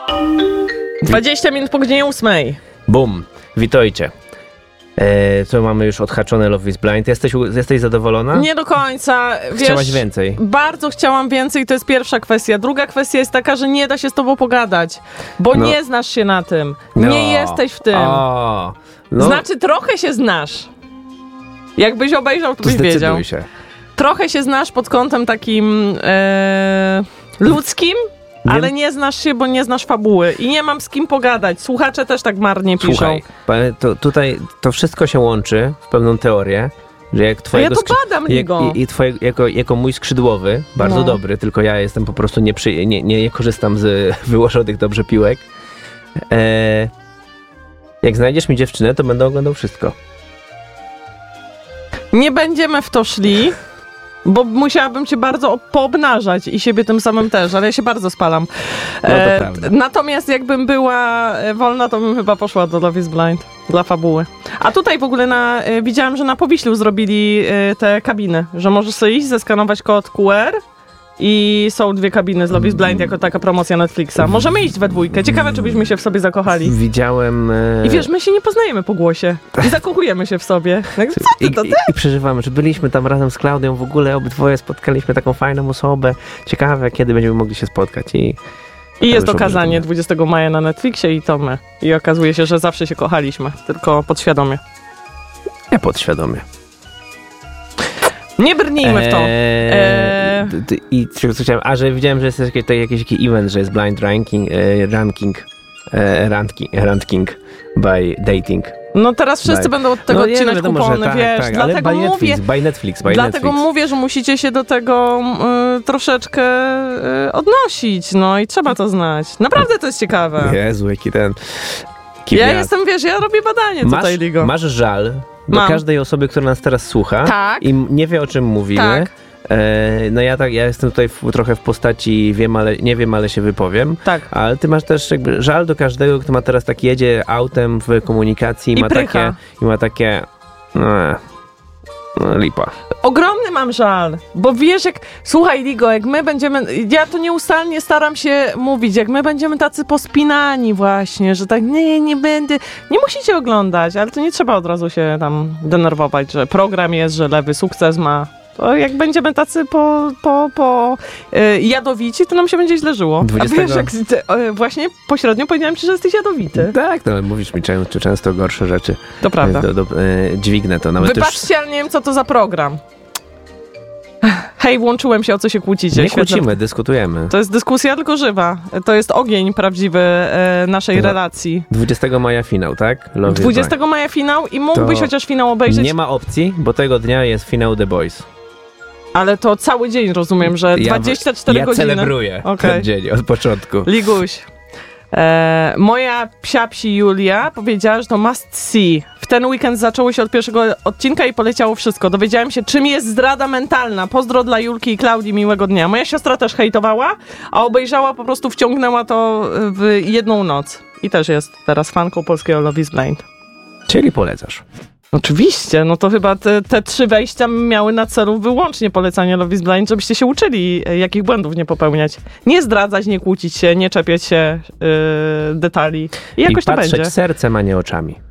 20 minut po godzinie 8. Bum, witajcie. Co mamy już odhaczone Love is Blind. Jesteś zadowolona? Nie do końca. Chciałaś więcej? Bardzo chciałam więcej, to jest pierwsza kwestia. Druga kwestia jest taka, że nie da się z tobą pogadać, bo nie znasz się na tym. Nie jesteś w tym. Znaczy trochę się znasz. Jakbyś obejrzał, to byś wiedział. Się. Trochę się znasz pod kątem takim ludzkim, ale nie znasz się, bo nie znasz fabuły. I nie mam z kim pogadać. Słuchacze też tak marnie piszą. Słuchaj, tutaj to wszystko się łączy w pewną teorię, że jak twojego... Ja to badam, Ligo. Jako mój skrzydłowy, bardzo dobry, tylko ja jestem po prostu nie korzystam z wyłożonych dobrze piłek. Jak znajdziesz mi dziewczynę, to będę oglądał wszystko. Nie będziemy w to szli, bo musiałabym cię bardzo poobnażać i siebie tym samym też, ale ja się bardzo spalam. No to prawda. Natomiast jakbym była wolna, to bym chyba poszła do Love is Blind dla fabuły. A tutaj w ogóle widziałam, że na Powiślu zrobili te kabiny, że możesz sobie iść, zeskanować kod QR i są 2 kabiny z Love is Blind jako taka promocja Netflixa. Możemy iść we dwójkę. Ciekawe, czy byśmy się w sobie zakochali. Widziałem... I wiesz, my się nie poznajemy po głosie. I zakochujemy się w sobie. Co ty, to ty? I przeżywamy, że byliśmy tam razem z Klaudią, w ogóle obydwoje spotkaliśmy taką fajną osobę. Ciekawe, kiedy będziemy mogli się spotkać. I jest okazanie 20 maja na Netflixie i to my. I okazuje się, że zawsze się kochaliśmy, tylko podświadomie. Nie podświadomie. Nie brnijmy w to. I co chciałem, że widziałem, że jest jakiś event, że jest blind ranking by dating. No teraz wszyscy będą od tego odcinać kupony, wiesz. Tak, dlatego by Netflix. Dlatego mówię, że musicie się do tego troszeczkę odnosić, no i trzeba to znać. Naprawdę to jest ciekawe. Jezu, jaki ten... Ja jestem, wiesz, ja robię badanie tutaj, Ligo. Masz żal do każdej osoby, która nas teraz słucha i nie wie, o czym mówimy. Tak. No ja jestem tutaj trochę w postaci nie wiem, ale się wypowiem. Tak. Ale ty masz też jakby żal do każdego, kto ma teraz jedzie autem w komunikacji i ma takie lipa. Ogromny mam żal, bo wiesz, słuchaj, Ligo, jak my będziemy, ja to nieustannie staram się mówić, jak my będziemy tacy pospinani właśnie, że tak nie będę, nie musicie oglądać, ale to nie trzeba od razu się tam denerwować, że program jest, że lewy sukces ma. To jak będziemy tacy jadowici, to nam się będzie źle żyło. A wiesz, właśnie pośrednio powiedziałem ci, że jesteś jadowity. Tak, no mówisz mi często gorsze rzeczy. To prawda. Dźwignę to. Nawet wybaczcie, ale nie wiem, co to za program. Hej, włączyłem się, o co się kłócicie. Nie kłócimy, dyskutujemy. To jest dyskusja tylko żywa. To jest ogień prawdziwy naszej relacji. 20 maja finał, tak? 20 maja finał i mógłbyś chociaż finał obejrzeć. Nie ma opcji, bo tego dnia jest finał The Boys. Ale to cały dzień, rozumiem, że 24 godziny. Ja celebruję ten dzień od początku. Liguś. Moja psi Julia powiedziała, że to must see. W ten weekend zaczęło się od pierwszego odcinka i poleciało wszystko. Dowiedziałem się, czym jest zdrada mentalna. Pozdro dla Julki i Klaudii, miłego dnia. Moja siostra też hejtowała, a obejrzała, po prostu wciągnęła to w jedną noc. I też jest teraz fanką polskiego Love is Blind. Czyli polecasz. Oczywiście, no to chyba te 3 wejścia miały na celu wyłącznie polecanie Love is Blind, żebyście się uczyli, jakich błędów nie popełniać. Nie zdradzać, nie kłócić się, nie czepiać się detali. I jakoś to będzie. Patrzeć sercem, a nie oczami.